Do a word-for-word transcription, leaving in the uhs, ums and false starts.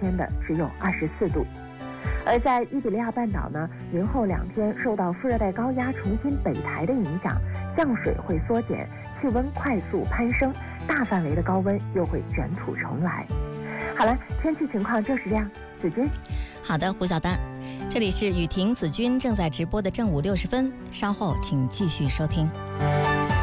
天的只有二十四度。而在伊比利亚半岛呢，明后两天受到副热带高压重新北抬的影响，降水会缩减，气温快速攀升，大范围的高温又会卷土重来。好了，天气情况就是这样。子君， 好的，胡小丹，这里是雨婷、子君正在直播的正午六十分，稍后请继续收听。